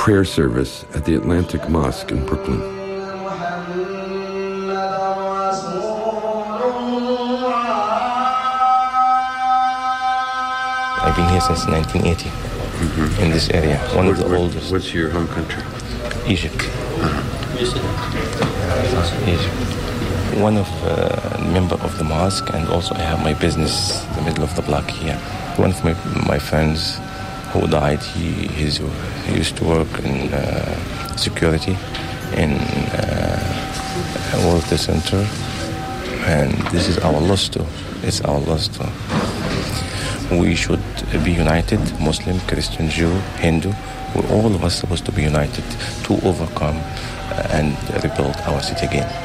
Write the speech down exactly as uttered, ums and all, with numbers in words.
prayer service at the Atlantic Mosque in Brooklyn. I've been here since nineteen eighty, mm-hmm. in this area, one what, of the what, oldest. What's your home country? Egypt. Uh-huh. Egypt. One of uh, member of the mosque, and also I have my business in the middle of the block here. One of my, my friends who died, he, he's, he used to work in uh, security in uh, a water center, and this is our loss too. It's our loss too. We should be united, Muslim, Christian, Jew, Hindu. We're all of us supposed to be united to overcome and rebuild our city again.